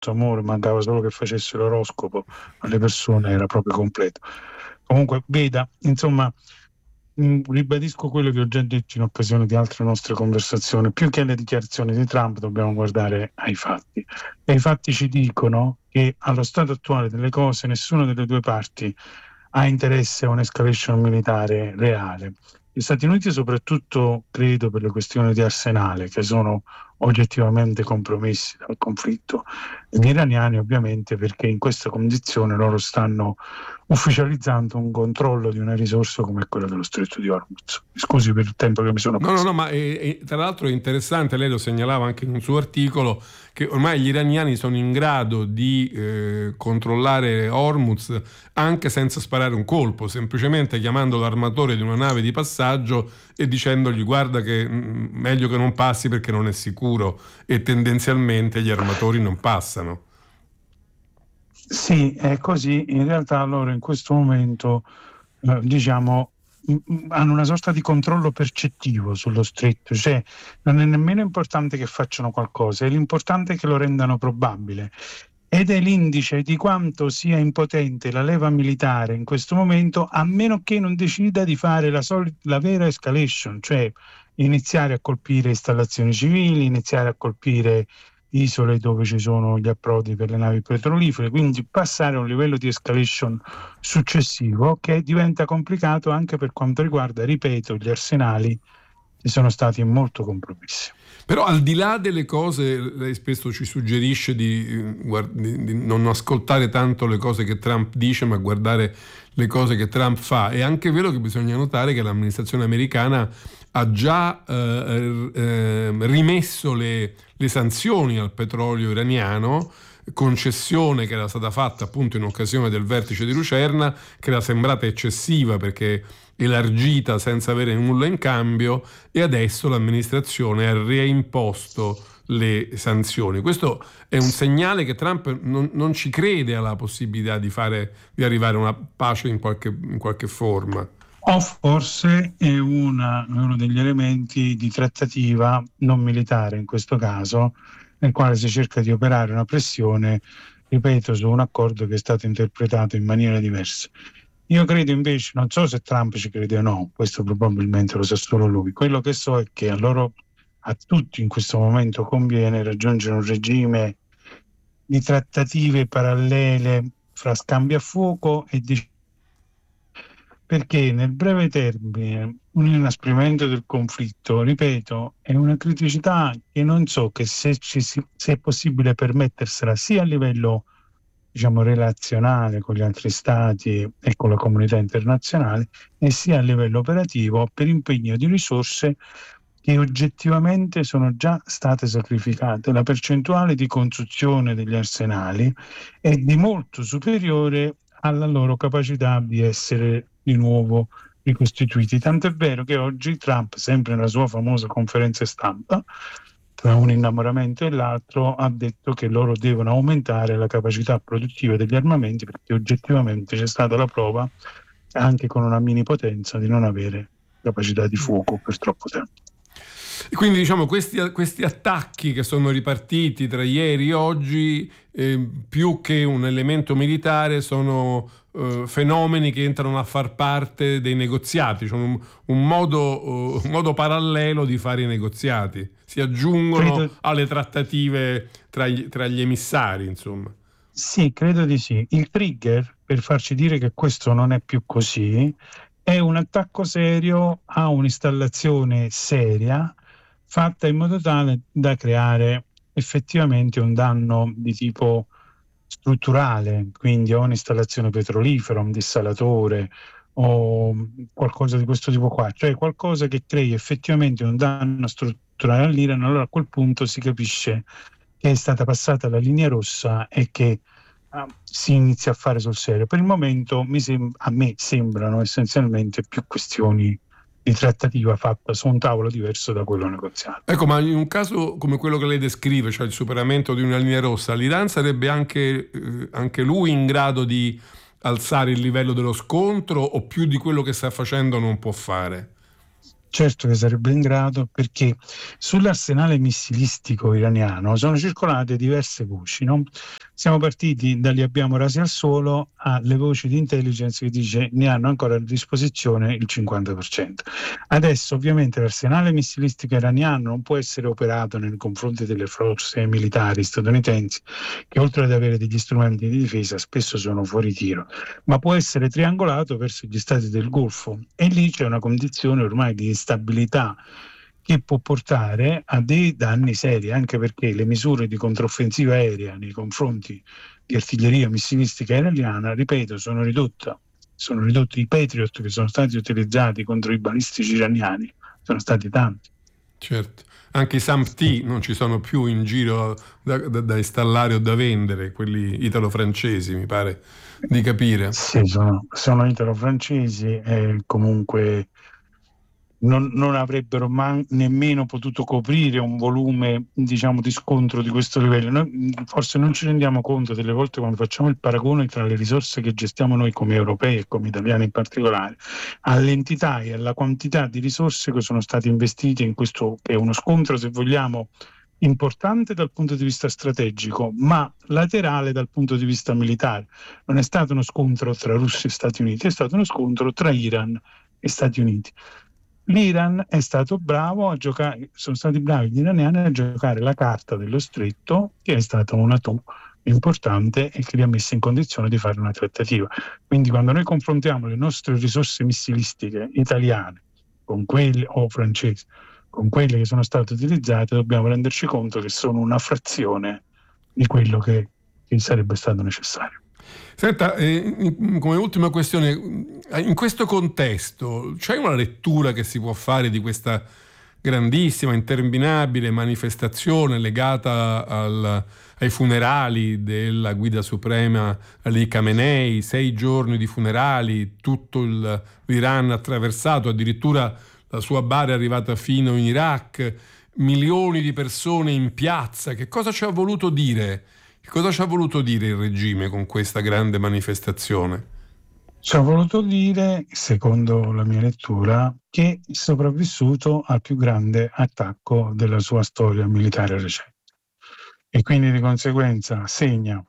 tutto, amore, mancava solo che facesse l'oroscopo alle persone, era proprio completo. Comunque, veda, insomma, ribadisco quello che ho già detto in occasione di altre nostre conversazioni: più che alle dichiarazioni di Trump dobbiamo guardare ai fatti, e i fatti ci dicono che allo stato attuale delle cose nessuna delle due parti ha interesse a un'escalation militare reale. Gli Stati Uniti soprattutto, credo, per le questioni di arsenale, che sono oggettivamente compromessi dal conflitto, e gli iraniani ovviamente perché in questa condizione loro stanno ufficializzando un controllo di una risorsa come quella dello Stretto di Hormuz. Scusi per il tempo che mi sono preso. No, ma tra l'altro è interessante, lei lo segnalava anche in un suo articolo, che ormai gli iraniani sono in grado di controllare Hormuz anche senza sparare un colpo, semplicemente chiamando l'armatore di una nave di passaggio e dicendogli: guarda che meglio che non passi perché non è sicuro, e tendenzialmente gli armatori non passano. Sì, è così. In realtà loro in questo momento, diciamo, hanno una sorta di controllo percettivo sullo stretto, cioè non è nemmeno importante che facciano qualcosa, è l'importante che lo rendano probabile. Ed è l'indice di quanto sia impotente la leva militare in questo momento, a meno che non decida di fare la vera escalation, cioè iniziare a colpire installazioni civili, iniziare a colpire isole dove ci sono gli approdi per le navi petrolifere, quindi passare a un livello di escalation successivo che diventa complicato anche per quanto riguarda, ripeto, gli arsenali che sono stati molto compromessi. Però al di là delle cose, lei spesso ci suggerisce di non ascoltare tanto le cose che Trump dice, ma guardare le cose che Trump fa. È anche vero che bisogna notare che l'amministrazione americana ha già rimesso le sanzioni al petrolio iraniano, concessione che era stata fatta appunto in occasione del vertice di Lucerna, che era sembrata eccessiva perché elargita senza avere nulla in cambio, e adesso l'amministrazione ha reimposto le sanzioni. Questo è un segnale che Trump non ci crede alla possibilità di arrivare a una pace in qualche forma. O forse è uno degli elementi di trattativa non militare, in questo caso, nel quale si cerca di operare una pressione, ripeto, su un accordo che è stato interpretato in maniera diversa. Io credo invece, non so se Trump ci crede o no, questo probabilmente lo sa solo lui. Quello che so è che a tutti in questo momento conviene raggiungere un regime di trattative parallele fra scambi a fuoco e perché nel breve termine un inasprimento del conflitto, ripeto, è una criticità che non so che se è possibile permettersela sia a livello, diciamo, relazionale con gli altri stati e con la comunità internazionale, e sia a livello operativo per impegno di risorse che oggettivamente sono già state sacrificate. La percentuale di costruzione degli arsenali è di molto superiore alla loro capacità di essere di nuovo ricostituiti. Tant'è vero che oggi Trump, sempre nella sua famosa conferenza stampa, tra un innamoramento e l'altro, ha detto che loro devono aumentare la capacità produttiva degli armamenti, perché oggettivamente c'è stata la prova, anche con una mini potenza, di non avere capacità di fuoco per troppo tempo. E quindi diciamo questi attacchi che sono ripartiti tra ieri e oggi, più che un elemento militare, sono fenomeni che entrano a far parte dei negoziati, cioè un modo parallelo di fare i negoziati, si aggiungono alle trattative tra gli emissari, insomma. Sì, credo di sì. Il trigger per farci dire che questo non è più così è un attacco serio a un'installazione seria, fatta in modo tale da creare effettivamente un danno di tipo strutturale, quindi o un'installazione petrolifera, un dissalatore o qualcosa di questo tipo qua, cioè qualcosa che crei effettivamente un danno strutturale all'Iran. Allora a quel punto si capisce che è stata passata la linea rossa e che si inizia a fare sul serio. Per il momento a me sembrano essenzialmente più questioni di trattativa fatta su un tavolo diverso da quello negoziato. Ecco, ma in un caso come quello che lei descrive, cioè il superamento di una linea rossa, l'Iran sarebbe anche lui in grado di alzare il livello dello scontro, o più di quello che sta facendo non può fare? Certo che sarebbe in grado, perché sull'arsenale missilistico iraniano sono circolate diverse voci, no? Siamo partiti da li abbiamo rasi al suolo alle voci di intelligence che dice ne hanno ancora a disposizione il 50%. Adesso ovviamente l'arsenale missilistico iraniano non può essere operato nei confronti delle forze militari statunitensi, che oltre ad avere degli strumenti di difesa spesso sono fuori tiro, ma può essere triangolato verso gli stati del Golfo, e lì c'è una condizione ormai di instabilità che può portare a dei danni seri, anche perché le misure di controffensiva aerea nei confronti di artiglieria missilistica iraniana, ripeto, sono ridotte. Sono ridotti i Patriot che sono stati utilizzati contro i balistici iraniani, sono stati tanti. Certo, anche i SAMP-T non ci sono più in giro da installare o da vendere, quelli italo-francesi, mi pare di capire. Sì, sono italo-francesi e comunque non avrebbero nemmeno potuto coprire un volume, diciamo, di scontro di questo livello. Noi forse non ci rendiamo conto delle volte, quando facciamo il paragone tra le risorse che gestiamo noi come europei e come italiani in particolare, all'entità e alla quantità di risorse che sono state investite in questo, che è uno scontro, se vogliamo, importante dal punto di vista strategico, ma laterale dal punto di vista militare. Non è stato uno scontro tra Russia e Stati Uniti, è stato uno scontro tra Iran e Stati Uniti. L'Iran è stato bravo a giocare, sono stati bravi gli iraniani a giocare la carta dello stretto, che è stata una importante e che li ha messi in condizione di fare una trattativa. Quindi quando noi confrontiamo le nostre risorse missilistiche italiane con quelle o francesi, con quelle che sono state utilizzate, dobbiamo renderci conto che sono una frazione di quello che sarebbe stato necessario. Senta, come ultima questione, in questo contesto c'è una lettura che si può fare di questa grandissima, interminabile manifestazione legata ai funerali della guida suprema Ali Khamenei, 6 giorni di funerali, tutto l'Iran attraversato, addirittura la sua bara è arrivata fino in Iraq, milioni di persone in piazza. Che cosa ci ha voluto dire? Che cosa ci ha voluto dire il regime con questa grande manifestazione? Ci ha voluto dire, secondo la mia lettura, che è sopravvissuto al più grande attacco della sua storia militare recente e quindi di conseguenza segna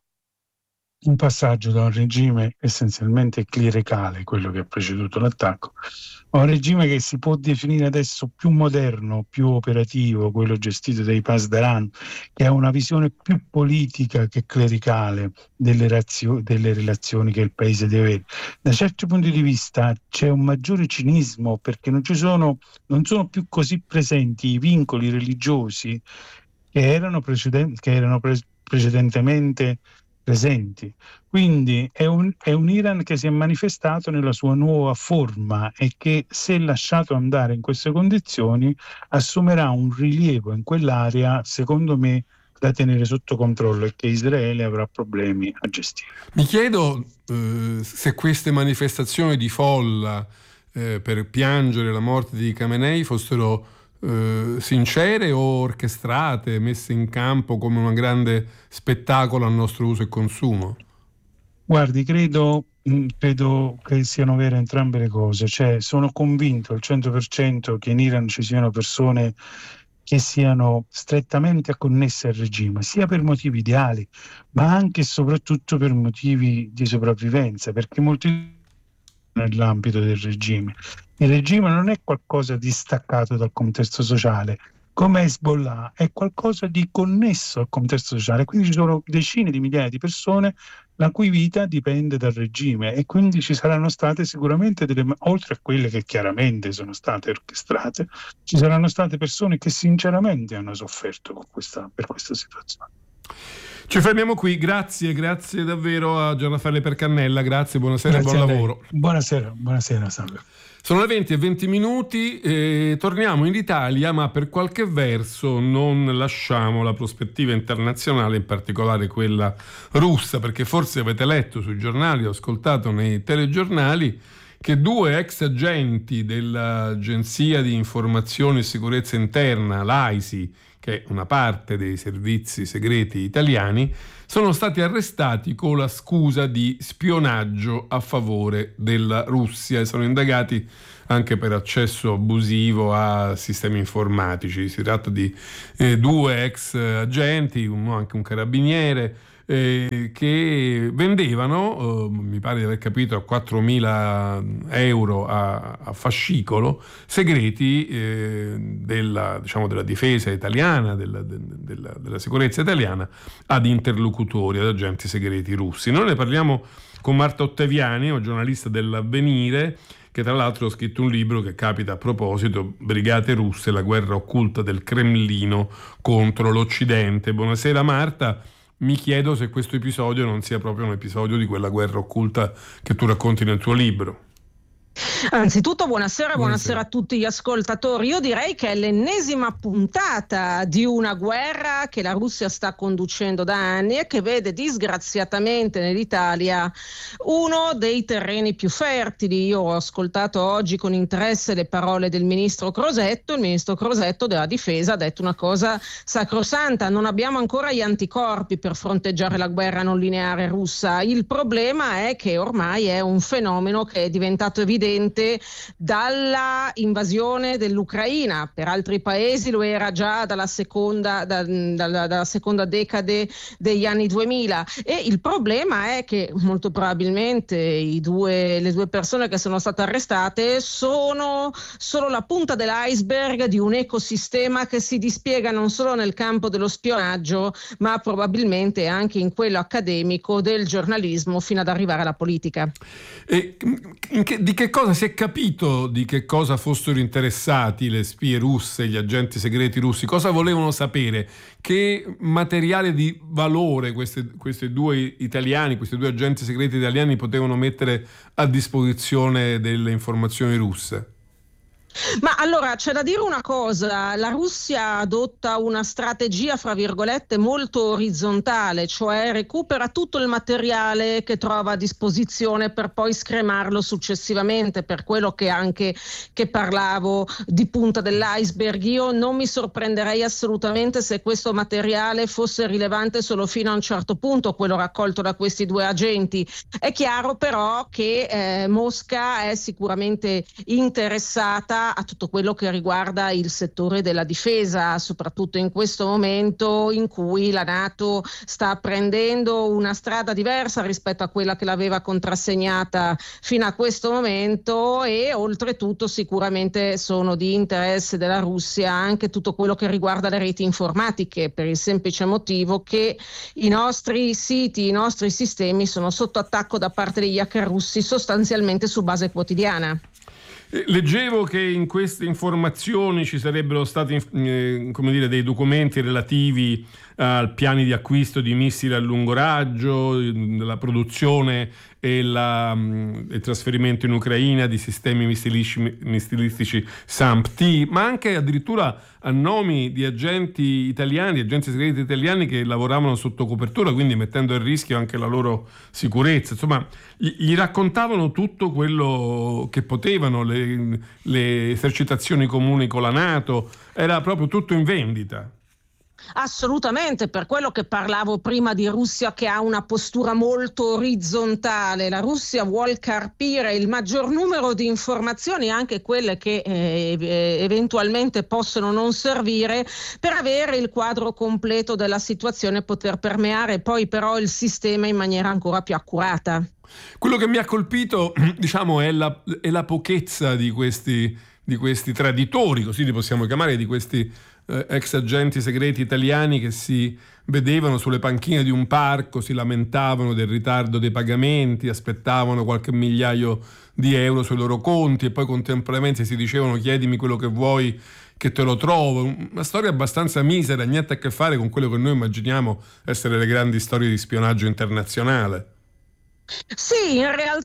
un passaggio da un regime essenzialmente clericale, quello che ha preceduto l'attacco, a un regime che si può definire adesso più moderno, più operativo, quello gestito dai Pasdaran, che ha una visione più politica che clericale delle relazioni che il paese deve avere. Da certi punti di vista c'è un maggiore cinismo, perché non sono più così presenti i vincoli religiosi che erano precedentemente presenti. Quindi è un Iran che si è manifestato nella sua nuova forma e che, se lasciato andare in queste condizioni, assumerà un rilievo in quell'area, secondo me, da tenere sotto controllo e che Israele avrà problemi a gestire. Mi chiedo se queste manifestazioni di folla per piangere la morte di Khamenei fossero sincere o orchestrate, messe in campo come un grande spettacolo a nostro uso e consumo? Guardi, credo che siano vere entrambe le cose, cioè sono convinto al 100% che in Iran ci siano persone che siano strettamente connesse al regime, sia per motivi ideali, ma anche e soprattutto per motivi di sopravvivenza, perché molti nell'ambito del regime. Il regime non è qualcosa di staccato dal contesto sociale, come Hezbollah è qualcosa di connesso al contesto sociale, quindi ci sono decine di migliaia di persone la cui vita dipende dal regime, e quindi ci saranno state sicuramente oltre a quelle che chiaramente sono state orchestrate, ci saranno state persone che sinceramente hanno sofferto per questa situazione. Ci fermiamo qui, grazie davvero a Gian Raffaele Percannella, grazie, buonasera e buon lavoro. Buonasera, salve. Sono le 20:20, torniamo in Italia, ma per qualche verso non lasciamo la prospettiva internazionale, in particolare quella russa, perché forse avete letto sui giornali o ascoltato nei telegiornali che 2 ex agenti dell'Agenzia di Informazione e Sicurezza Interna, l'AISI, che è una parte dei servizi segreti italiani, sono stati arrestati con la scusa di spionaggio a favore della Russia e sono indagati anche per accesso abusivo a sistemi informatici. Si tratta di 2 ex agenti, anche un carabiniere, che vendevano, mi pare di aver capito, a 4.000 euro a fascicolo, segreti della difesa italiana, della sicurezza italiana, ad interlocutori, ad agenti segreti russi. Noi ne parliamo con Marta Ottaviani, giornalista dell'Avvenire, che tra l'altro ha scritto un libro che capita a proposito, Brigate russe, la guerra occulta del Cremlino contro l'Occidente. Buonasera Marta. Mi chiedo se questo episodio non sia proprio un episodio di quella guerra occulta che tu racconti nel tuo libro. Anzitutto buonasera a tutti gli ascoltatori. Io direi che è l'ennesima puntata di una guerra che la Russia sta conducendo da anni e che vede disgraziatamente nell'Italia uno dei terreni più fertili. Io ho ascoltato oggi con interesse le parole del ministro Crosetto. Il ministro Crosetto della Difesa ha detto una cosa sacrosanta: non abbiamo ancora gli anticorpi per fronteggiare la guerra non lineare russa. Il problema è che ormai è un fenomeno che è diventato evidente dalla invasione dell'Ucraina. Per altri paesi lo era già dalla seconda decade degli anni 2000, e il problema è che molto probabilmente le due persone che sono state arrestate sono solo la punta dell'iceberg di un ecosistema che si dispiega non solo nel campo dello spionaggio, ma probabilmente anche in quello accademico del giornalismo, fino ad arrivare alla politica. E di che cosa si è capito, di che cosa fossero interessati le spie russe, gli agenti segreti russi? Cosa volevano sapere? Che materiale di valore questi due agenti segreti italiani potevano mettere a disposizione delle informazioni russe? Ma allora c'è da dire una cosa: la Russia adotta una strategia fra virgolette molto orizzontale, cioè recupera tutto il materiale che trova a disposizione per poi scremarlo successivamente. Per quello che parlavo di punta dell'iceberg, io non mi sorprenderei assolutamente se questo materiale fosse rilevante solo fino a un certo punto, quello raccolto da questi due agenti. È chiaro però che Mosca è sicuramente interessata a tutto quello che riguarda il settore della difesa, soprattutto in questo momento in cui la NATO sta prendendo una strada diversa rispetto a quella che l'aveva contrassegnata fino a questo momento, e oltretutto sicuramente sono di interesse della Russia anche tutto quello che riguarda le reti informatiche, per il semplice motivo che i nostri siti, i nostri sistemi sono sotto attacco da parte degli hacker russi sostanzialmente su base quotidiana. Leggevo che in queste informazioni ci sarebbero stati dei documenti relativi al piani di acquisto di missili a lungo raggio, la produzione e il trasferimento in Ucraina di sistemi missilistici SAMP-T, ma anche addirittura a nomi di agenti segreti italiani che lavoravano sotto copertura, quindi mettendo a rischio anche la loro sicurezza. Insomma, gli raccontavano tutto quello che potevano, le esercitazioni comuni con la NATO, era proprio tutto in vendita. Assolutamente, per quello che parlavo prima di Russia che ha una postura molto orizzontale. La Russia vuol carpire il maggior numero di informazioni, anche quelle che eventualmente possono non servire, per avere il quadro completo della situazione e poter permeare poi però il sistema in maniera ancora più accurata. Quello che mi ha colpito, è la pochezza di questi traditori, così li possiamo chiamare, di questi ex agenti segreti italiani che si vedevano sulle panchine di un parco, si lamentavano del ritardo dei pagamenti, aspettavano qualche migliaio di euro sui loro conti e poi contemporaneamente si dicevano: chiedimi quello che vuoi che te lo trovo. Una storia abbastanza misera, niente a che fare con quello che noi immaginiamo essere le grandi storie di spionaggio internazionale. Sì, in realtà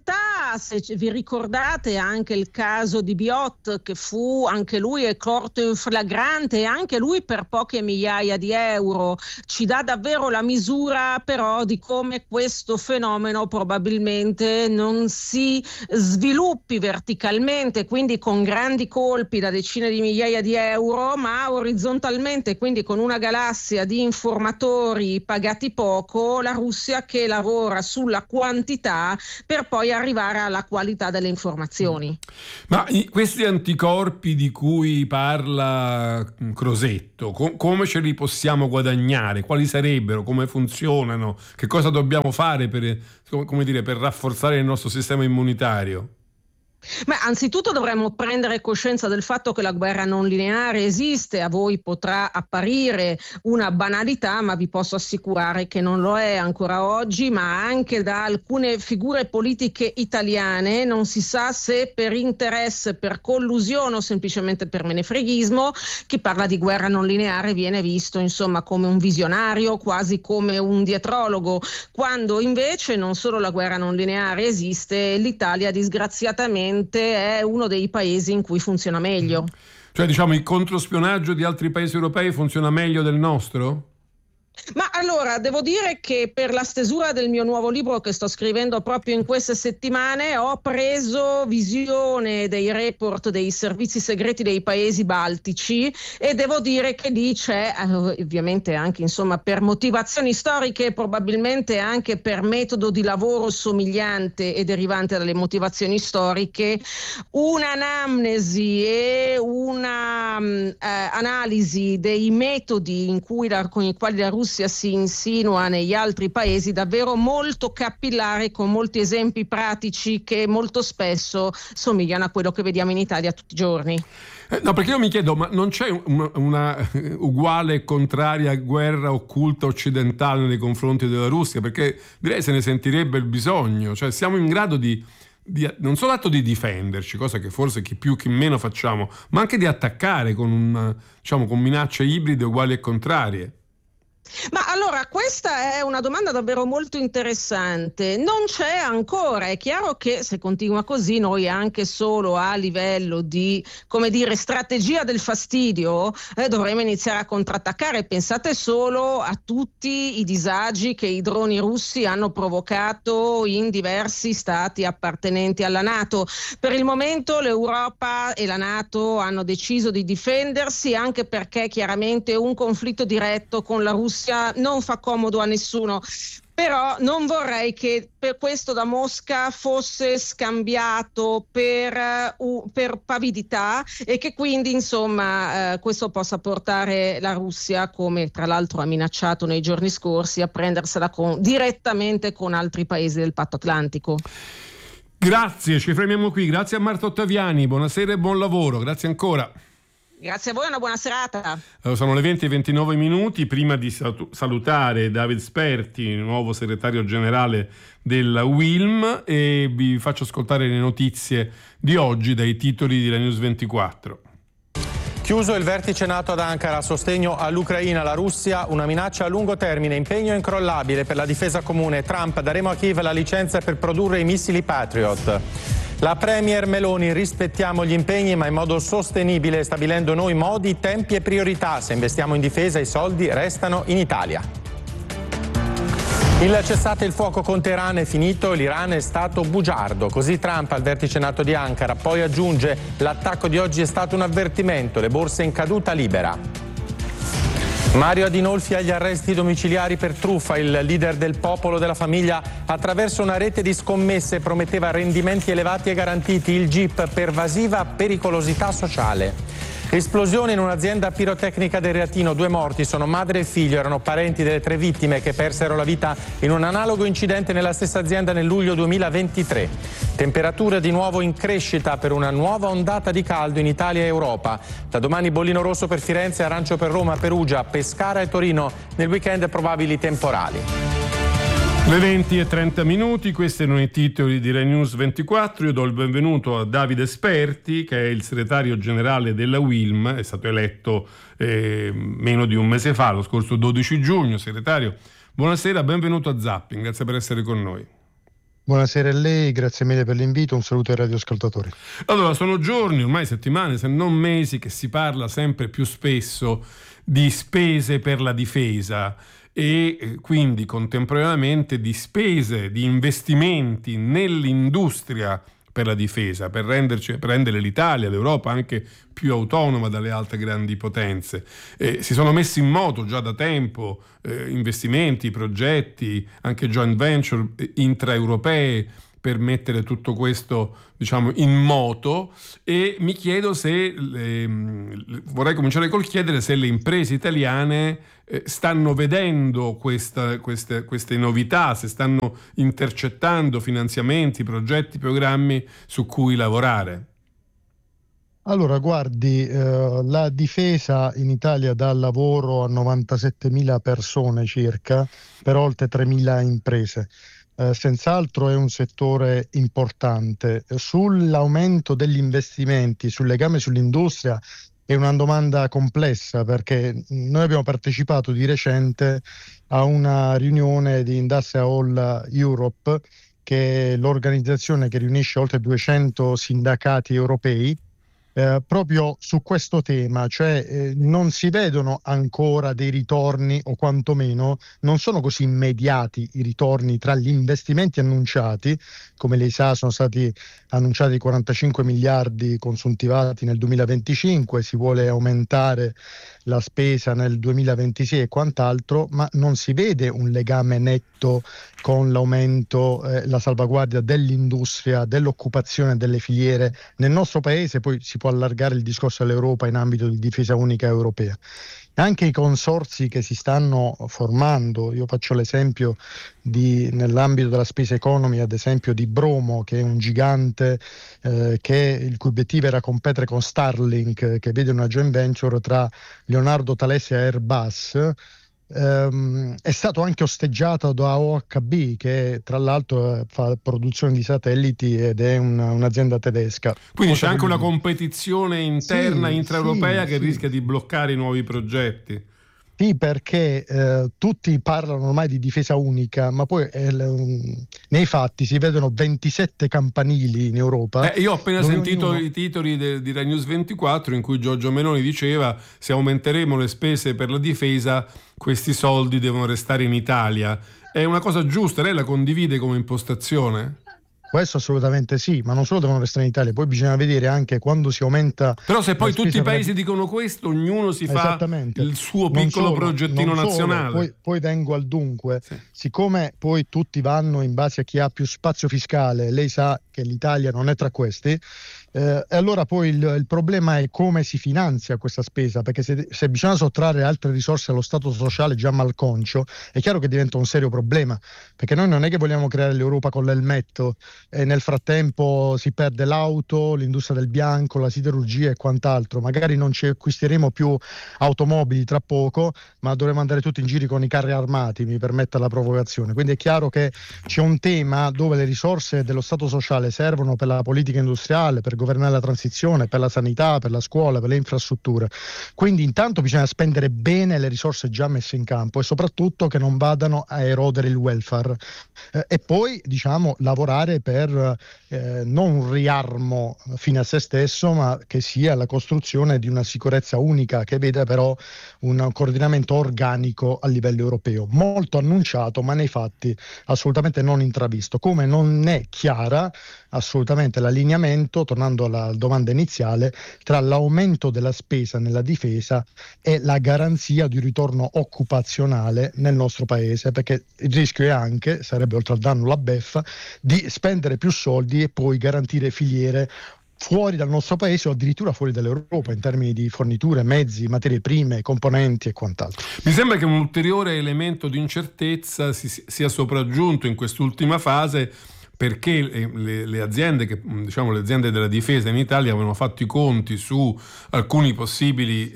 realtà, se vi ricordate anche il caso di Biot, che fu anche lui corto in flagrante, e anche lui per poche migliaia di euro, ci dà davvero la misura però di come questo fenomeno probabilmente non si sviluppi verticalmente, quindi con grandi colpi da decine di migliaia di euro, ma orizzontalmente, quindi con una galassia di informatori pagati poco, la Russia che lavora sulla quantità per poi arrivare alla qualità delle informazioni. Ma questi anticorpi di cui parla Crosetto, come ce li possiamo guadagnare? Quali sarebbero? Come funzionano? Che cosa dobbiamo fare per rafforzare il nostro sistema immunitario? Ma anzitutto dovremmo prendere coscienza del fatto che la guerra non lineare esiste. A voi potrà apparire una banalità, ma vi posso assicurare che non lo è ancora oggi, ma anche da alcune figure politiche italiane non si sa se per interesse, per collusione o semplicemente per menefreghismo, chi parla di guerra non lineare viene visto insomma come un visionario, quasi come un dietrologo, quando invece non solo la guerra non lineare esiste, l'Italia disgraziatamente è uno dei paesi in cui funziona meglio. Cioè, diciamo, il controspionaggio di altri paesi europei funziona meglio del nostro? Ma allora, devo dire che per la stesura del mio nuovo libro che sto scrivendo proprio in queste settimane ho preso visione dei report dei servizi segreti dei paesi baltici e devo dire che lì c'è, ovviamente anche insomma per motivazioni storiche, probabilmente anche per metodo di lavoro somigliante e derivante dalle motivazioni storiche, un'anamnesi e una analisi dei metodi con i quali la Russia si insinua negli altri paesi davvero molto capillare, con molti esempi pratici che molto spesso somigliano a quello che vediamo in Italia tutti i giorni. No, perché io mi chiedo, ma non c'è una uguale e contraria guerra occulta occidentale nei confronti della Russia? Perché direi se ne sentirebbe il bisogno, cioè siamo in grado di non soltanto di difenderci, cosa che forse chi più chi meno facciamo, ma anche di attaccare con minacce ibride uguali e contrarie. Ma allora questa è una domanda davvero molto interessante. Non c'è ancora, è chiaro che se continua così noi anche solo a livello di, come dire, strategia del fastidio dovremo iniziare a contrattaccare. Pensate solo a tutti i disagi che i droni russi hanno provocato in diversi stati appartenenti alla NATO. Per il momento l'Europa e la NATO hanno deciso di difendersi, anche perché chiaramente un conflitto diretto con la Russia non fa comodo a nessuno, però non vorrei che per questo da Mosca fosse scambiato per pavidità e che quindi insomma questo possa portare la Russia, come tra l'altro ha minacciato nei giorni scorsi, a prendersela direttamente con altri paesi del patto atlantico. Grazie, ci fermiamo qui. Grazie a Marta Ottaviani, buonasera e buon lavoro, grazie ancora. Grazie a voi, una buona serata. Sono le 20:29. Prima di salutare David Sperti, nuovo segretario generale della UILM, e vi faccio ascoltare le notizie di oggi dai titoli di La News 24. Chiuso il vertice NATO ad Ankara, sostegno all'Ucraina, la Russia, una minaccia a lungo termine, impegno incrollabile per la difesa comune. Trump, daremo a Kiev la licenza per produrre i missili Patriot. La Premier Meloni, rispettiamo gli impegni ma in modo sostenibile, stabilendo noi modi, tempi e priorità. Se investiamo in difesa i soldi restano in Italia. Il cessate il fuoco con Teheran è finito, l'Iran è stato bugiardo. Così Trump al vertice NATO di Ankara. Poi aggiunge: l'attacco di oggi è stato un avvertimento, le borse in caduta libera. Mario Adinolfi agli arresti domiciliari per truffa. Il leader del Popolo della Famiglia, attraverso una rete di scommesse, prometteva rendimenti elevati e garantiti. Il GIP, pervasiva pericolosità sociale. Esplosione in un'azienda pirotecnica del Reatino, 2 morti, sono madre e figlio, erano parenti delle 3 vittime che persero la vita in un analogo incidente nella stessa azienda nel luglio 2023. Temperature di nuovo in crescita per una nuova ondata di caldo in Italia e Europa. Da domani bollino rosso per Firenze, arancio per Roma, Perugia, Pescara e Torino. Nel weekend probabili temporali. Le 20:30, questi erano i titoli di Rai News 24. Io do il benvenuto a Davide Sperti, che è il segretario generale della UILM, è stato eletto meno di un mese fa, lo scorso 12 giugno. Segretario, buonasera, benvenuto a Zapping, grazie per essere con noi. Buonasera a lei, grazie mille per l'invito, un saluto ai radioascoltatori. Allora, sono giorni, ormai settimane, se non mesi, che si parla sempre più spesso di spese per la difesa e quindi contemporaneamente di spese, di investimenti nell'industria per la difesa, per rendere l'Italia, l'Europa anche più autonoma dalle altre grandi potenze. Si sono messi in moto già da tempo investimenti, progetti, anche joint venture intraeuropee per mettere tutto questo, diciamo, in moto, e mi chiedo se vorrei cominciare col chiedere se le imprese italiane stanno vedendo queste novità, se stanno intercettando finanziamenti, progetti, programmi su cui lavorare. Allora, guardi, la difesa in Italia dà lavoro a 97.000 persone circa, per oltre 3.000 imprese. Senz'altro è un settore importante. Sull'aumento degli investimenti, sul legame sull'industria, è una domanda complessa, perché noi abbiamo partecipato di recente a una riunione di Industrial Hall Europe, che è l'organizzazione che riunisce oltre 200 sindacati europei, proprio su questo tema, cioè non si vedono ancora dei ritorni, o quantomeno non sono così immediati i ritorni tra gli investimenti annunciati. Come lei sa, sono stati annunciati 45 miliardi consuntivati nel 2025, si vuole aumentare la spesa nel 2026 e quant'altro, ma non si vede un legame netto con l'aumento, la salvaguardia dell'industria, dell'occupazione delle filiere nel nostro paese. Poi si può allargare il discorso all'Europa in ambito di difesa unica europea. Anche i consorzi che si stanno formando, io faccio l'esempio nell'ambito della space economy, ad esempio di Bromo, che è un gigante il cui obiettivo era competere con Starlink, che vede una joint venture tra Leonardo Thales e Airbus. È stato anche osteggiato da OHB, che tra l'altro fa produzione di satelliti ed è un'azienda tedesca. Quindi c'è anche una competizione interna, intraeuropea, che rischia di bloccare i nuovi progetti. Sì, perché tutti parlano ormai di difesa unica, ma poi nei fatti si vedono 27 campanili in Europa. Io ho appena sentito i titoli di Rai News 24 in cui Giorgio Meloni diceva: se aumenteremo le spese per la difesa, questi soldi devono restare in Italia. È una cosa giusta? Lei la condivide come impostazione? Questo assolutamente sì, ma non solo devono restare in Italia, poi bisogna vedere anche quando si aumenta. Però se poi tutti i paesi dicono questo, ognuno si fa il suo piccolo progettino nazionale. Poi vengo al dunque, sì. Siccome poi tutti vanno in base a chi ha più spazio fiscale, lei sa che l'Italia non è tra questi, e allora poi il problema è come si finanzia questa spesa, perché se bisogna sottrarre altre risorse allo Stato sociale già malconcio, è chiaro che diventa un serio problema, perché noi non è che vogliamo creare l'Europa con l'elmetto e nel frattempo si perde l'auto, l'industria del bianco, la siderurgia e quant'altro. Magari non ci acquisteremo più automobili tra poco, ma dovremo andare tutti in giro con i carri armati, mi permetta la provocazione. Quindi è chiaro che c'è un tema dove le risorse dello Stato sociale servono per la politica industriale, per governare la transizione, per la sanità, per la scuola, per le infrastrutture. Quindi intanto bisogna spendere bene le risorse già messe in campo e soprattutto che non vadano a erodere il welfare, e poi lavorare per non un riarmo fine a se stesso, ma che sia la costruzione di una sicurezza unica che veda però un coordinamento organico a livello europeo, molto annunciato ma nei fatti assolutamente non intravisto, come non è chiara assolutamente l'allineamento, tornando alla domanda iniziale, tra l'aumento della spesa nella difesa e la garanzia di ritorno occupazionale nel nostro paese, perché il rischio è anche, sarebbe oltre al danno la beffa, di spendere più soldi e poi garantire filiere fuori dal nostro paese o addirittura fuori dall'Europa in termini di forniture, mezzi, materie prime, componenti e quant'altro. Mi sembra che un ulteriore elemento di incertezza sia sopraggiunto in quest'ultima fase, perché le aziende le aziende della difesa in Italia avevano fatto i conti su alcune possibili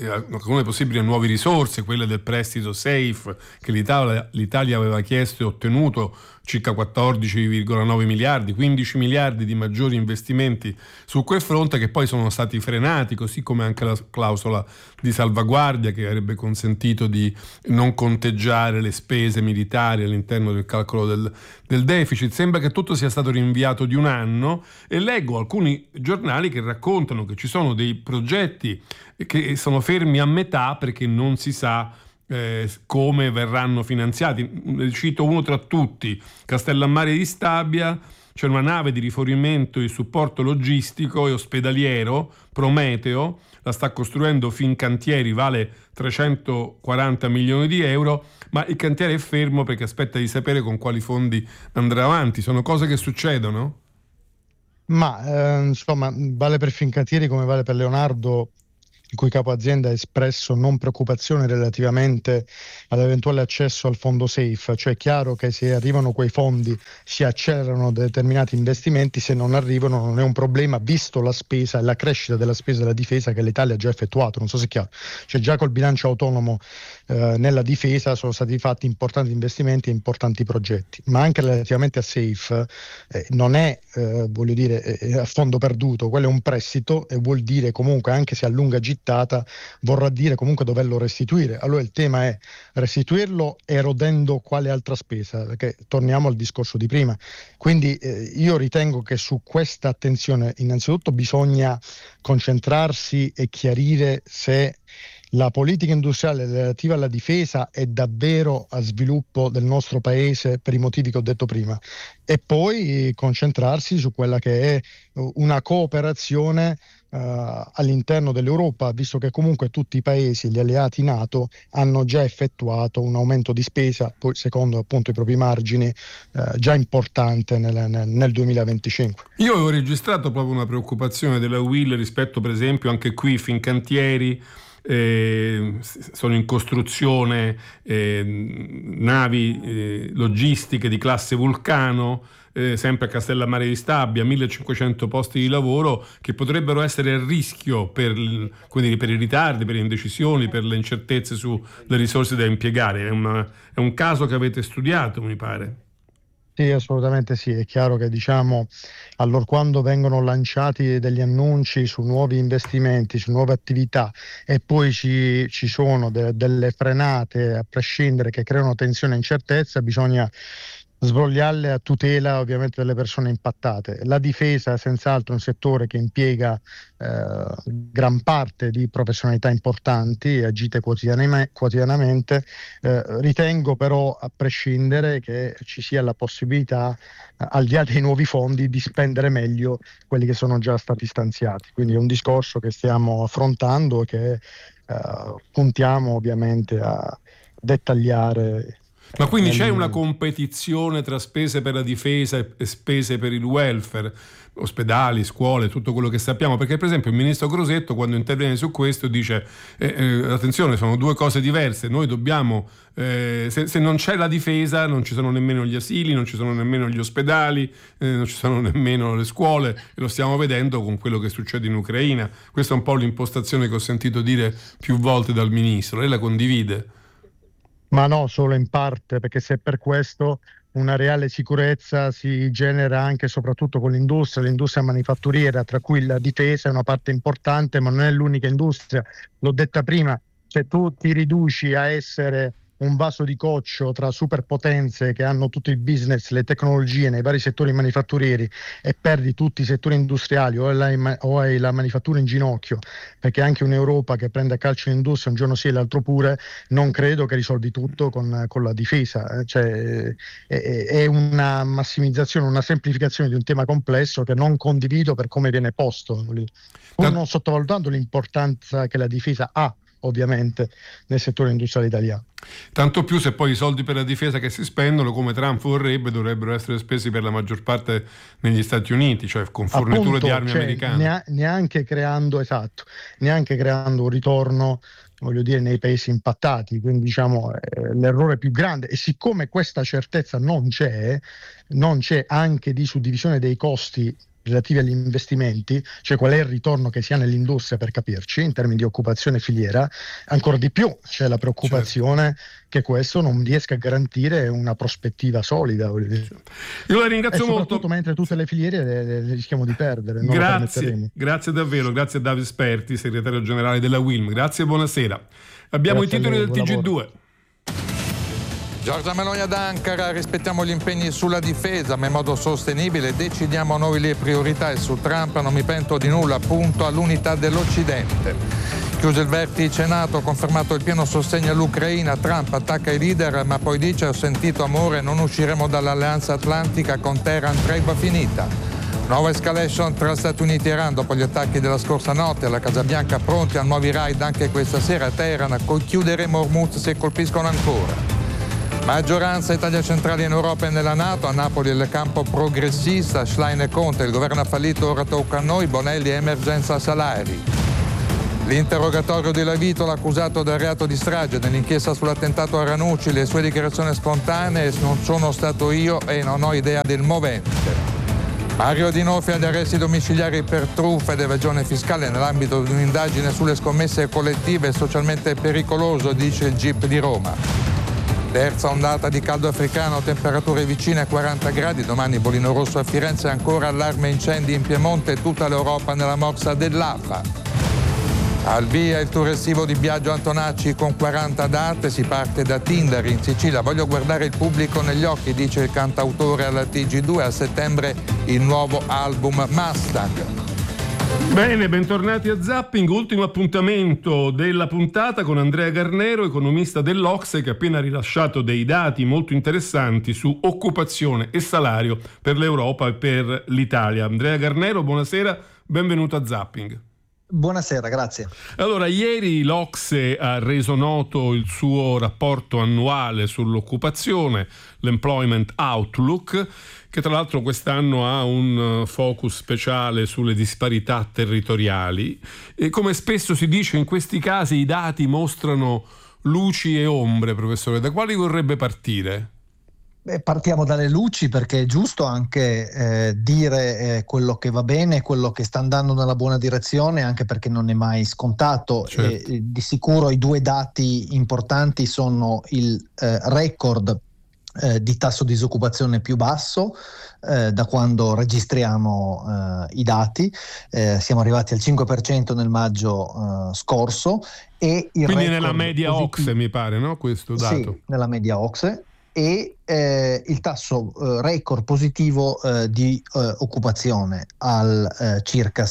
nuove risorse, quelle del prestito SAFE che l'Italia aveva chiesto e ottenuto, circa 14,9 miliardi, 15 miliardi di maggiori investimenti su quel fronte, che poi sono stati frenati, così come anche la clausola di salvaguardia che avrebbe consentito di non conteggiare le spese militari all'interno del calcolo del deficit. Sembra che tutto sia stato rinviato di un anno, e leggo alcuni giornali che raccontano che ci sono dei progetti che sono fermi a metà perché non si sa come verranno finanziati. Cito uno tra tutti: Castellammare di Stabia. C'è una nave di rifornimento e supporto logistico e ospedaliero, Prometeo, la sta costruendo Fincantieri, vale 340 milioni di euro, ma il cantiere è fermo perché aspetta di sapere con quali fondi andrà avanti. Sono cose che succedono? Ma insomma, vale per Fincantieri come vale per Leonardo, il cui capo azienda ha espresso non preoccupazione relativamente all'eventuale accesso al fondo SAFE. Cioè è chiaro che se arrivano quei fondi si accelerano determinati investimenti, se non arrivano non è un problema, visto la spesa e la crescita della spesa della difesa che l'Italia ha già effettuato. Non so se è chiaro, cioè già col bilancio autonomo nella difesa sono stati fatti importanti investimenti e importanti progetti, ma anche relativamente a SAFE non è voglio dire a fondo perduto, quello è un prestito e vuol dire comunque, anche se a lunga gittata, vorrà dire comunque doverlo restituire. Allora il tema è restituirlo erodendo quale altra spesa, perché torniamo al discorso di prima. Quindi io ritengo che su questa attenzione innanzitutto bisogna concentrarsi e chiarire se la politica industriale relativa alla difesa è davvero a sviluppo del nostro paese per i motivi che ho detto prima, e poi concentrarsi su quella che è una cooperazione all'interno dell'Europa, visto che comunque tutti i paesi, gli alleati NATO, hanno già effettuato un aumento di spesa, poi secondo appunto i propri margini, già importante nel 2025. Io avevo registrato proprio una preoccupazione della UIL rispetto, per esempio, anche qui Fincantieri. Sono in costruzione navi logistiche di classe Vulcano, sempre a Castellammare di Stabia, 1500 posti di lavoro che potrebbero essere a rischio quindi per i ritardi, per le indecisioni, per le incertezze sulle risorse da impiegare. È un caso che avete studiato, mi pare. Sì, assolutamente sì, è chiaro che allorquando vengono lanciati degli annunci su nuovi investimenti, su nuove attività, e poi ci sono delle frenate a prescindere che creano tensione e incertezza, bisogna svogliarle a tutela ovviamente delle persone impattate. La difesa è senz'altro un settore che impiega gran parte di professionalità importanti agite quotidianamente. Ritengo però, a prescindere, che ci sia la possibilità, al di là dei nuovi fondi, di spendere meglio quelli che sono già stati stanziati. Quindi è un discorso che stiamo affrontando e che puntiamo ovviamente a dettagliare. Ma quindi c'è una competizione tra spese per la difesa e spese per il welfare, ospedali, scuole, tutto quello che sappiamo? Perché per esempio il ministro Crosetto, quando interviene su questo, dice attenzione, sono due cose diverse, noi dobbiamo se non c'è la difesa non ci sono nemmeno gli asili, non ci sono nemmeno gli ospedali, non ci sono nemmeno le scuole, e lo stiamo vedendo con quello che succede in Ucraina. Questa è un po' l'impostazione che ho sentito dire più volte dal ministro. Lei la condivide? Ma no, solo in parte, perché se per questo una reale sicurezza si genera anche e soprattutto con l'industria manifatturiera, tra cui la difesa è una parte importante, ma non è l'unica industria. L'ho detta prima, se tu ti riduci a essere un vaso di coccio tra superpotenze che hanno tutto il business, le tecnologie nei vari settori manifatturieri, e perdi tutti i settori industriali, o hai la manifattura in ginocchio, perché anche un'Europa che prende a calcio l'industria un giorno sì e l'altro pure, non credo che risolvi tutto con la difesa. Cioè, è una massimizzazione, una semplificazione di un tema complesso che non condivido per come viene posto, pur non sottovalutando l'importanza che la difesa ha ovviamente nel settore industriale italiano. Tanto più se poi i soldi per la difesa che si spendono, come Trump vorrebbe, dovrebbero essere spesi per la maggior parte negli Stati Uniti, cioè con forniture di armi americane. Neanche creando un ritorno, voglio dire, nei paesi impattati. Quindi diciamo l'errore più grande, e siccome questa certezza non c'è anche di suddivisione dei costi relativi agli investimenti, cioè qual è il ritorno che si ha nell'industria, per capirci, in termini di occupazione e filiera, ancora di più c'è la preoccupazione che questo non riesca a garantire una prospettiva solida. Io la ringrazio molto. Mentre tutte le filiere le rischiamo di perdere. Non grazie davvero, grazie a Davide Sperti, segretario generale della UILM. Grazie e buonasera. Abbiamo grazie i titoli del TG2. Lavoro. Giorgia Meloni ad Ankara: rispettiamo gli impegni sulla difesa ma in modo sostenibile, decidiamo noi le priorità, e su Trump non mi pento di nulla, punto all'unità dell'Occidente. Chiuso il vertice NATO, confermato il pieno sostegno all'Ucraina, Trump attacca i leader ma poi dice: ho sentito amore, non usciremo dall'alleanza atlantica, con Teheran tregua finita. Nuova escalation tra Stati Uniti e Iran dopo gli attacchi della scorsa notte alla Casa Bianca, pronti a nuovi raid anche questa sera a Teheran, chiuderemo Hormuz se colpiscono ancora. Maggioranza Italia centrale in Europa e nella NATO, a Napoli il campo progressista, Schlein e Conte, il governo ha fallito, ora tocca a noi, Bonelli emergenza salari. L'interrogatorio di Lavitola, accusato del reato di strage nell'inchiesta sull'attentato a Ranucci, le sue dichiarazioni spontanee: non sono stato io e non ho idea del movente. Mario Dinolfi agli arresti domiciliari per truffa ed evasione fiscale nell'ambito di un'indagine sulle scommesse collettive, è socialmente pericoloso, dice il GIP di Roma. Terza ondata di caldo africano, temperature vicine a 40 gradi, domani bollino rosso a Firenze, ancora allarme incendi in Piemonte e tutta l'Europa nella morsa dell'AFA. Al via il tour estivo di Biagio Antonacci con 40 date, si parte da Tinder in Sicilia, voglio guardare il pubblico negli occhi, dice il cantautore alla TG2, a settembre il nuovo album Mustang. Bene, bentornati a Zapping, ultimo appuntamento della puntata con Andrea Garnero, economista dell'Ocse, che ha appena rilasciato dei dati molto interessanti su occupazione e salario per l'Europa e per l'Italia. Andrea Garnero, buonasera, benvenuto a Zapping. Buonasera, grazie. Allora, ieri l'Ocse ha reso noto il suo rapporto annuale sull'occupazione, l'Employment Outlook, che tra l'altro quest'anno ha un focus speciale sulle disparità territoriali. E come spesso si dice in questi casi, i dati mostrano luci e ombre, professore. Da quali vorrebbe partire? Partiamo dalle luci, perché è giusto anche dire quello che va bene, quello che sta andando nella buona direzione, anche perché non è mai scontato. Certo. Di sicuro i due dati importanti sono il record di tasso di disoccupazione più basso da quando registriamo i dati, siamo arrivati al 5% nel maggio scorso, e il quindi record nella media positivo, OCSE mi pare, no? Questo dato. Sì, nella media OCSE, e il tasso record positivo di occupazione al circa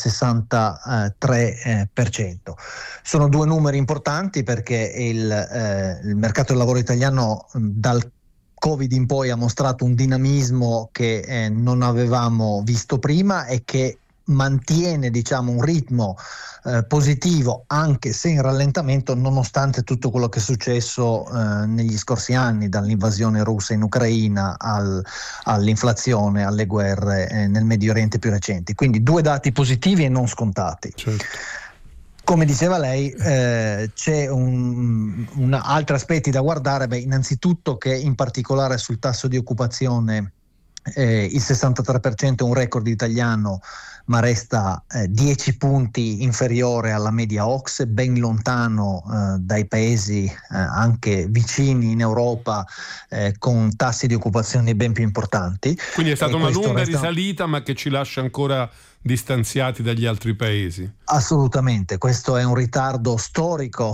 63%. Sono due numeri importanti perché il mercato del lavoro italiano dal Covid in poi ha mostrato un dinamismo che non avevamo visto prima e che mantiene, diciamo, un ritmo positivo, anche se in rallentamento, nonostante tutto quello che è successo negli scorsi anni, dall'invasione russa in Ucraina all'inflazione, alle guerre nel Medio Oriente più recenti. Quindi due dati positivi e non scontati. Certo. Come diceva lei, c'è altri aspetti da guardare. Innanzitutto che in particolare sul tasso di occupazione il 63% è un record italiano, ma resta 10 punti inferiore alla media OCSE, ben lontano dai paesi anche vicini in Europa con tassi di occupazione ben più importanti. Quindi è stata una lunga risalita, ma che ci lascia ancora distanziati dagli altri paesi. Assolutamente, questo è un ritardo storico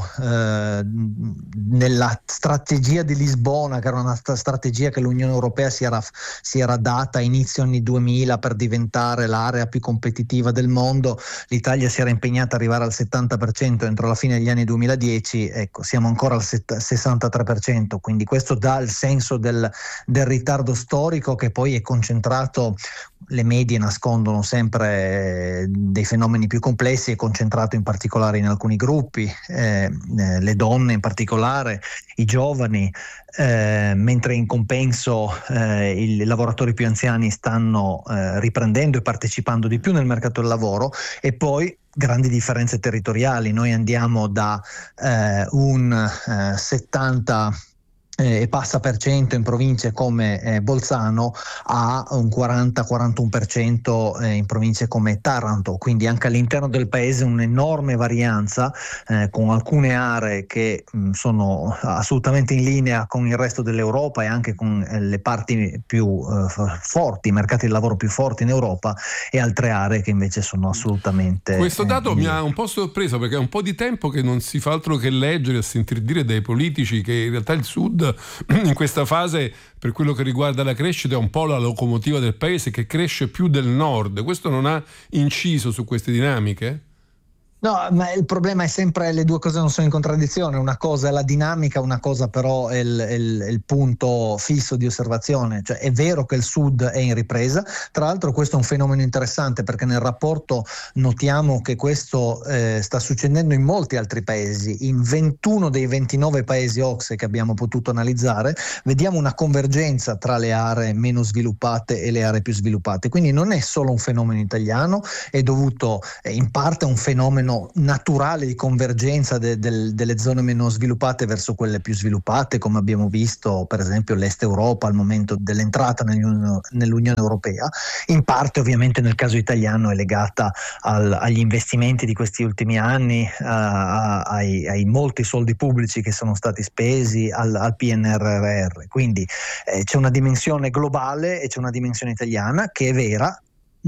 nella strategia di Lisbona, che era una strategia che l'Unione Europea si era data a inizio anni 2000 per diventare l'area più competitiva del mondo. L'Italia si era impegnata ad arrivare al 70% entro la fine degli anni 2010, ecco, siamo ancora al 63%, quindi questo dà il senso del ritardo storico, che poi è concentrato. Le medie nascondono sempre dei fenomeni più complessi, è concentrato in particolare in alcuni gruppi, le donne in particolare, i giovani, mentre in compenso i lavoratori più anziani stanno riprendendo e partecipando di più nel mercato del lavoro. E poi grandi differenze territoriali, noi andiamo da un 70 e passa per cento in province come Bolzano a un 40-41% in province come Taranto, quindi anche all'interno del paese un'enorme varianza, con alcune aree che sono assolutamente in linea con il resto dell'Europa e anche con le parti più forti, i mercati del lavoro più forti in Europa, e altre aree che invece sono assolutamente questo dato mi ha un po' sorpreso, perché è un po' di tempo che non si fa altro che leggere e sentir dire dai politici che in realtà il Sud in questa fase, per quello che riguarda la crescita, è un po' la locomotiva del paese, che cresce più del Nord. Questo non ha inciso su queste dinamiche? No, ma il problema è sempre le due cose non sono in contraddizione, una cosa è la dinamica, una cosa però è il punto fisso di osservazione. Cioè, è vero che il Sud è in ripresa, tra l'altro questo è un fenomeno interessante perché nel rapporto notiamo che questo sta succedendo in molti altri paesi, in 21 dei 29 paesi OCSE che abbiamo potuto analizzare, vediamo una convergenza tra le aree meno sviluppate e le aree più sviluppate, quindi non è solo un fenomeno italiano, è dovuto in parte a un fenomeno naturale di convergenza delle zone meno sviluppate verso quelle più sviluppate, come abbiamo visto per esempio l'Est Europa al momento dell'entrata nell'Unione Europea. In parte ovviamente nel caso italiano è legata agli investimenti di questi ultimi anni, ai molti soldi pubblici che sono stati spesi, al PNRR, quindi c'è una dimensione globale e c'è una dimensione italiana che è vera,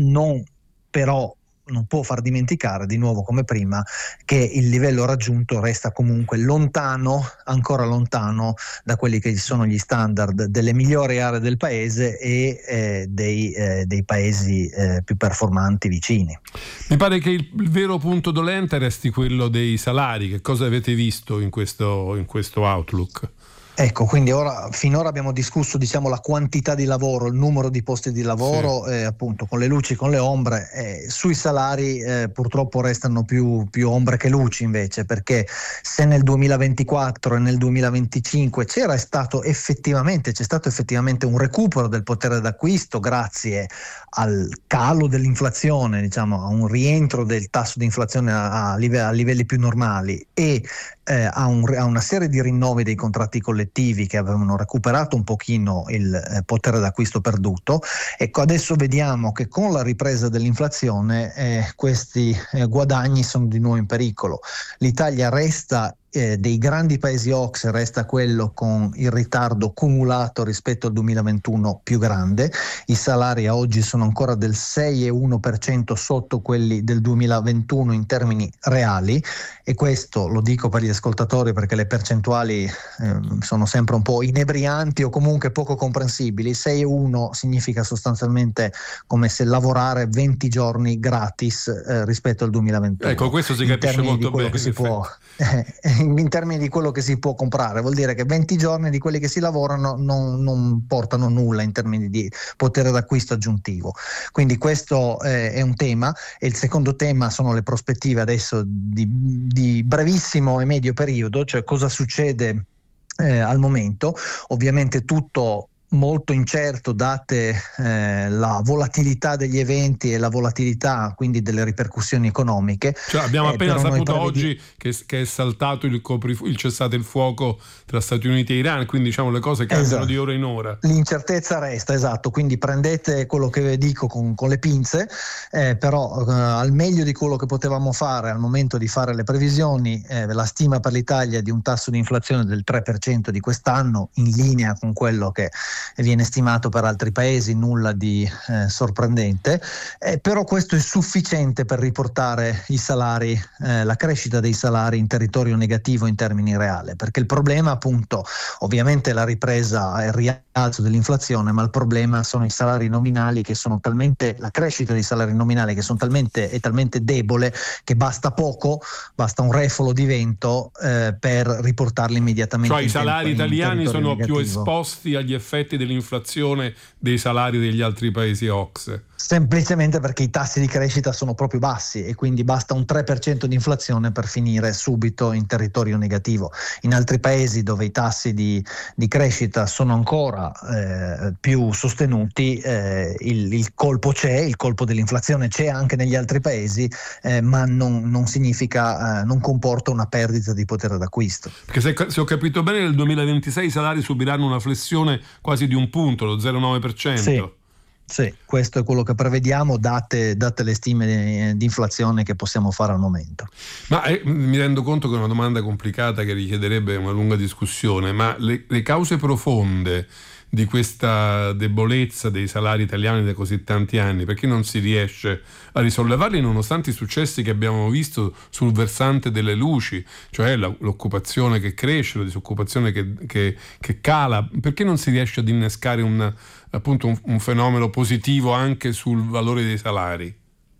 però non può far dimenticare di nuovo come prima che il livello raggiunto resta comunque ancora lontano da quelli che sono gli standard delle migliori aree del paese e dei paesi più performanti vicini. Mi pare che il vero punto dolente resti quello dei salari. Che cosa avete visto in questo outlook? Ecco, quindi finora abbiamo discusso, diciamo, la quantità di lavoro, il numero di posti di lavoro, sì. Appunto con le luci, con le ombre. Sui salari purtroppo restano più ombre che luci invece, perché se nel 2024 e nel 2025 c'è stato effettivamente un recupero del potere d'acquisto grazie al calo dell'inflazione, diciamo, a un rientro del tasso di inflazione a livelli più normali e a una serie di rinnovi dei contratti collettivi che avevano recuperato un pochino il potere d'acquisto perduto. Ecco, adesso vediamo che con la ripresa dell'inflazione questi guadagni sono di nuovo in pericolo. L'Italia resta dei grandi paesi OCSE resta quello con il ritardo cumulato rispetto al 2021 più grande. I salari a oggi sono ancora del 6,1% sotto quelli del 2021 in termini reali, e questo lo dico per gli ascoltatori perché le percentuali sono sempre un po' inebrianti o comunque poco comprensibili. 6,1 significa sostanzialmente come se lavorare 20 giorni gratis rispetto al 2021. Ecco, questo si capisce molto bene. In termini di quello che si può comprare, vuol dire che 20 giorni di quelli che si lavorano non portano nulla in termini di potere d'acquisto aggiuntivo. Quindi questo è un tema, e il secondo tema sono le prospettive adesso di brevissimo e medio periodo, cioè cosa succede al momento. Ovviamente tutto molto incerto date la volatilità degli eventi e la volatilità quindi delle ripercussioni economiche. Cioè, abbiamo appena saputo oggi che è saltato il cessate il fuoco tra Stati Uniti e Iran, quindi diciamo le cose cambiano di ora in ora. L'incertezza resta, esatto, quindi prendete quello che dico con le pinze, però al meglio di quello che potevamo fare al momento di fare le previsioni, la stima per l'Italia di un tasso di inflazione del 3% di quest'anno, in linea con quello che viene stimato per altri paesi, nulla di sorprendente, però questo è sufficiente per riportare i salari, la crescita dei salari in territorio negativo in termini reali, perché il problema appunto ovviamente è la ripresa e il rialzo dell'inflazione, ma il problema sono i salari nominali che sono talmente, la crescita dei salari nominali che sono talmente debole che basta un refolo di vento per riportarli immediatamente. Cioè i salari italiani sono negativo. Più esposti agli effetti effetti dell'inflazione dei salari degli altri paesi OCSE? Semplicemente perché i tassi di crescita sono proprio bassi e quindi basta un 3% di inflazione per finire subito in territorio negativo. In altri paesi dove i tassi di crescita sono ancora più sostenuti, il colpo c'è, il colpo dell'inflazione c'è anche negli altri paesi, ma non significa, non comporta una perdita di potere d'acquisto. Perché se ho capito bene, nel 2026 i salari subiranno una flessione quasi di un punto, lo 0,9%. Sì, questo è quello che prevediamo date le stime di inflazione che possiamo fare al momento. Ma mi rendo conto che è una domanda complicata che richiederebbe una lunga discussione, ma le cause profonde di questa debolezza dei salari italiani da così tanti anni, perché non si riesce a risollevarli nonostante i successi che abbiamo visto sul versante delle luci, cioè l'occupazione che cresce, la disoccupazione che cala, perché non si riesce ad innescare un fenomeno positivo anche sul valore dei salari?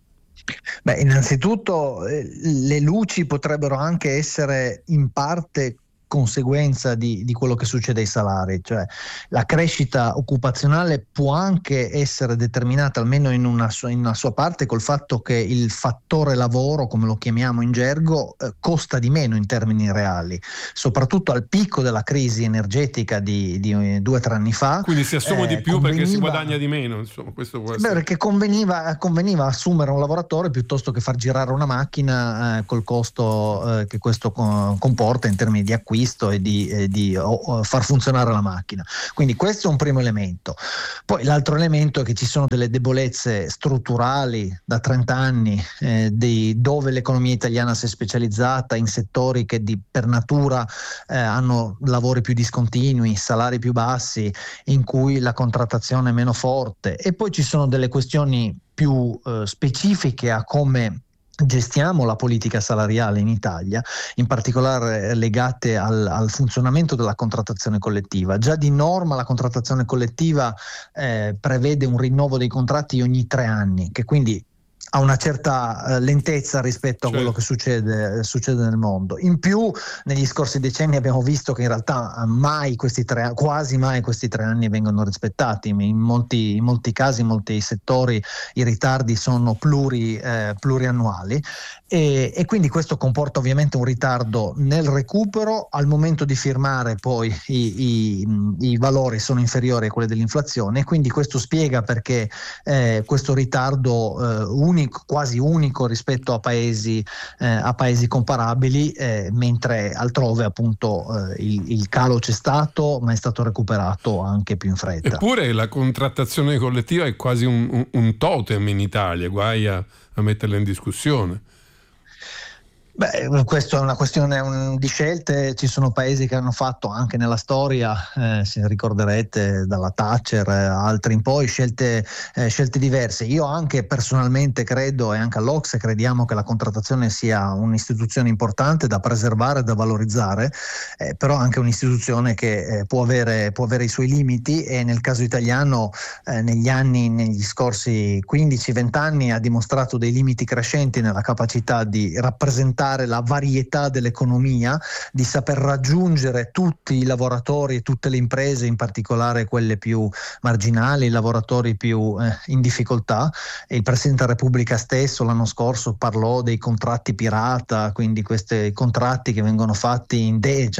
Beh, innanzitutto le luci potrebbero anche essere in parte conseguenza di quello che succede ai salari, cioè la crescita occupazionale può anche essere determinata almeno in una sua parte col fatto che il fattore lavoro, come lo chiamiamo in gergo, costa di meno in termini reali, soprattutto al picco della crisi energetica di 2 o 3 anni fa. Quindi si assume di più perché si guadagna di meno, insomma, questo può essere. Perché conveniva assumere un lavoratore piuttosto che far girare una macchina col costo che questo comporta in termini di acquisto e di far funzionare la macchina. Quindi questo è un primo elemento. Poi l'altro elemento è che ci sono delle debolezze strutturali da 30 anni dove l'economia italiana si è specializzata in settori che per natura hanno lavori più discontinui, salari più bassi, in cui la contrattazione è meno forte, e poi ci sono delle questioni più specifiche a come gestiamo la politica salariale in Italia, in particolare legate al funzionamento della contrattazione collettiva. Già di norma la contrattazione collettiva prevede un rinnovo dei contratti ogni 3 anni, che quindi ha una certa lentezza rispetto a quello che succede nel mondo. In più, negli scorsi decenni abbiamo visto che in realtà quasi mai questi 3 anni vengono rispettati. In molti casi, in molti settori, i ritardi sono pluriannuali e quindi questo comporta ovviamente un ritardo nel recupero. Al momento di firmare poi i valori sono inferiori a quelli dell'inflazione, e quindi questo spiega perché questo ritardo quasi unico rispetto a paesi comparabili, mentre altrove appunto il calo c'è stato, ma è stato recuperato anche più in fretta. Eppure la contrattazione collettiva è quasi un totem in Italia, guai a metterla in discussione. Beh, questa è una questione di scelte. Ci sono paesi che hanno fatto anche nella storia, se ricorderete dalla Thatcher altri in poi, scelte diverse. Io anche personalmente credo, e anche all'Ocse crediamo, che la contrattazione sia un'istituzione importante da preservare, da valorizzare, però anche un'istituzione che può avere i suoi limiti, e nel caso italiano negli scorsi 15-20 anni ha dimostrato dei limiti crescenti nella capacità di rappresentare la varietà dell'economia, di saper raggiungere tutti i lavoratori e tutte le imprese, in particolare quelle più marginali, i lavoratori più in difficoltà. E il Presidente della Repubblica stesso l'anno scorso parlò dei contratti pirata, quindi questi contratti che vengono fatti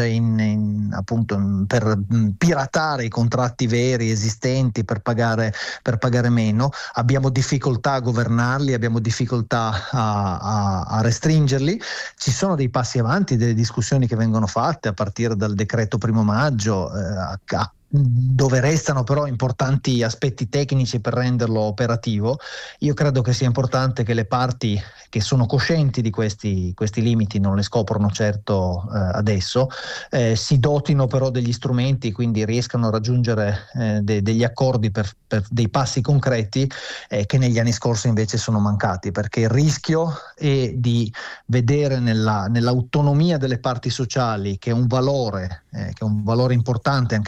appunto per piratare i contratti veri esistenti per pagare meno. Abbiamo difficoltà a governarli, abbiamo difficoltà a restringerli. Ci sono dei passi avanti, delle discussioni che vengono fatte a partire dal decreto 1° maggio, dove restano però importanti aspetti tecnici per renderlo operativo. Io credo che sia importante che le parti che sono coscienti di questi limiti, non le scoprono certo adesso, si dotino però degli strumenti, quindi riescano a raggiungere degli accordi per dei passi concreti che negli anni scorsi invece sono mancati, perché il rischio è di vedere nell'autonomia delle parti sociali, che è un valore importante anche nella Costituzione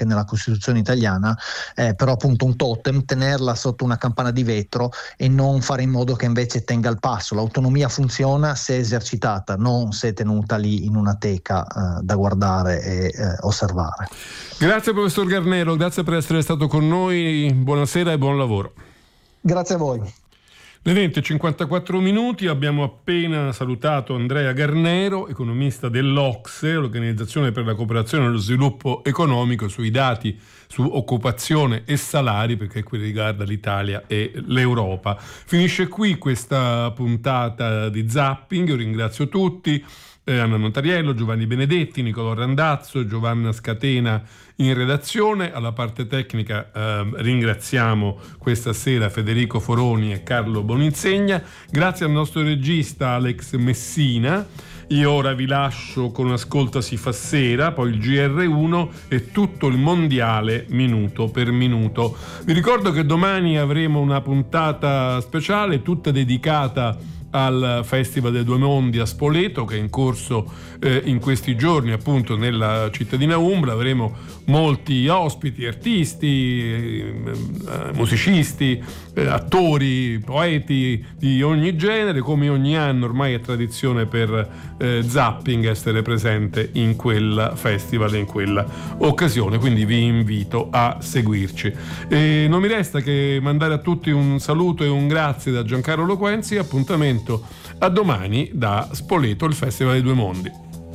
Costituzione italiana, però appunto un totem, tenerla sotto una campana di vetro e non fare in modo che invece tenga il passo. L'autonomia funziona se esercitata, non se tenuta lì in una teca da guardare e osservare. Grazie professor Garnero, grazie per essere stato con noi, buonasera e buon lavoro. Grazie a voi. Le 20:54, abbiamo appena salutato Andrea Garnero, economista dell'OCSE, l'Organizzazione per la Cooperazione e lo Sviluppo Economico, sui dati su occupazione e salari, perché qui riguarda l'Italia e l'Europa. Finisce qui questa puntata di Zapping, io ringrazio tutti, Anna Notariello, Giovanni Benedetti, Nicolò Randazzo, Giovanna Scatena in redazione. Alla parte tecnica ringraziamo questa sera Federico Foroni e Carlo Boninsegna. Grazie al nostro regista Alex Messina. Io ora vi lascio con Ascolta si fa sera, poi il GR1 e tutto il mondiale minuto per minuto. Vi ricordo che domani avremo una puntata speciale tutta dedicata al Festival dei Due Mondi a Spoleto, che è in corso in questi giorni appunto nella cittadina umbra. Avremo molti ospiti, artisti, musicisti, attori, poeti di ogni genere. Come ogni anno ormai è tradizione per Zapping essere presente in quel festival e in quella occasione, quindi vi invito a seguirci. Non mi resta che mandare a tutti un saluto e un grazie da Giancarlo Loquenzi. Appuntamento a domani da Spoleto, il Festival dei Due Mondi.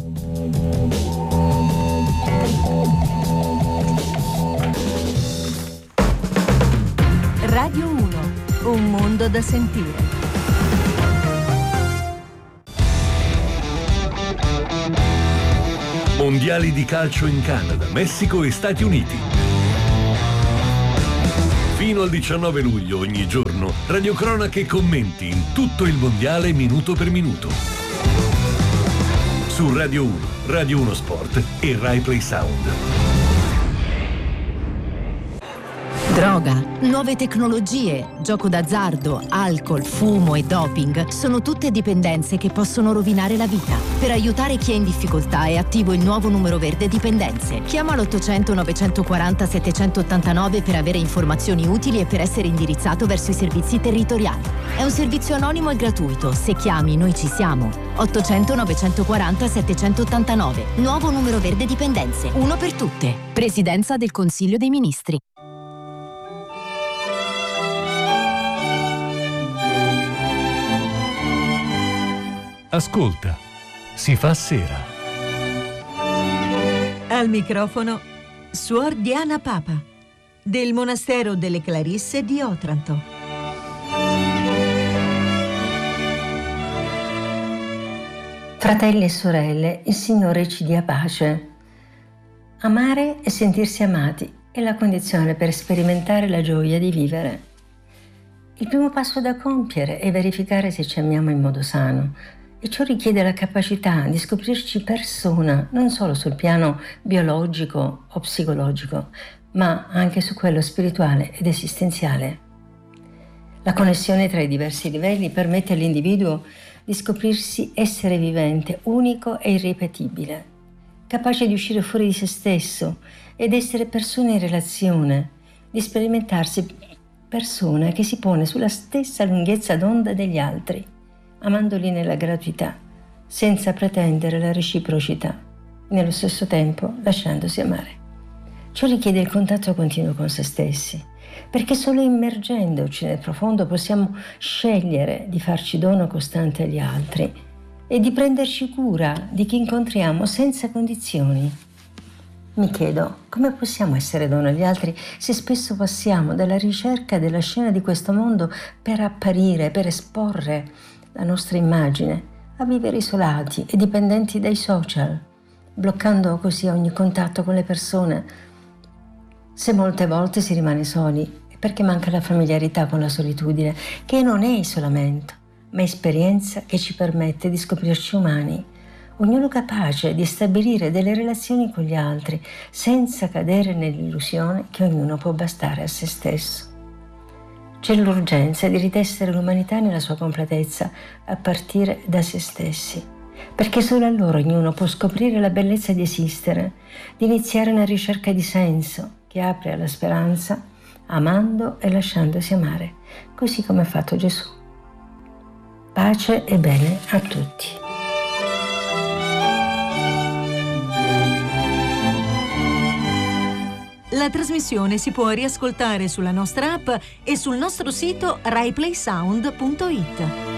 Radio 1, un mondo da sentire. Mondiali di calcio in Canada, Messico e Stati Uniti. Fino al 19 luglio ogni giorno, radiocronache e commenti in tutto il mondiale minuto per minuto. Su Radio 1, Radio 1 Sport e Rai Play Sound. Droga, nuove tecnologie, gioco d'azzardo, alcol, fumo e doping sono tutte dipendenze che possono rovinare la vita. Per aiutare chi è in difficoltà è attivo il nuovo numero verde dipendenze. Chiama l'800 940 789 per avere informazioni utili e per essere indirizzato verso i servizi territoriali. È un servizio anonimo e gratuito. Se chiami, noi ci siamo. 800 940 789. Nuovo numero verde dipendenze. Uno per tutte. Presidenza del Consiglio dei Ministri. Ascolta, si fa sera. Al microfono Suor Diana Papa, del Monastero delle Clarisse di Otranto. Fratelli e sorelle, il Signore ci dia pace. Amare e sentirsi amati è la condizione per sperimentare la gioia di vivere. Il primo passo da compiere è verificare se ci amiamo in modo sano. E ciò richiede la capacità di scoprirci persona, non solo sul piano biologico o psicologico, ma anche su quello spirituale ed esistenziale. La connessione tra i diversi livelli permette all'individuo di scoprirsi essere vivente, unico e irripetibile, capace di uscire fuori di se stesso ed essere persona in relazione, di sperimentarsi persona che si pone sulla stessa lunghezza d'onda degli altri, amandoli nella gratuità, senza pretendere la reciprocità, nello stesso tempo lasciandosi amare. Ciò richiede il contatto continuo con se stessi, perché solo immergendoci nel profondo possiamo scegliere di farci dono costante agli altri e di prenderci cura di chi incontriamo senza condizioni. Mi chiedo, come possiamo essere dono agli altri se spesso passiamo dalla ricerca della scena di questo mondo per apparire, per esporre la nostra immagine, a vivere isolati e dipendenti dai social, bloccando così ogni contatto con le persone. Se molte volte si rimane soli, è perché manca la familiarità con la solitudine, che non è isolamento, ma esperienza che ci permette di scoprirci umani, ognuno capace di stabilire delle relazioni con gli altri, senza cadere nell'illusione che ognuno può bastare a se stesso. C'è l'urgenza di ritessere l'umanità nella sua completezza, a partire da se stessi, perché solo allora ognuno può scoprire la bellezza di esistere, di iniziare una ricerca di senso ti apri alla speranza, amando e lasciandosi amare, così come ha fatto Gesù. Pace e bene a tutti. La trasmissione si può riascoltare sulla nostra app e sul nostro sito raiplaysound.it.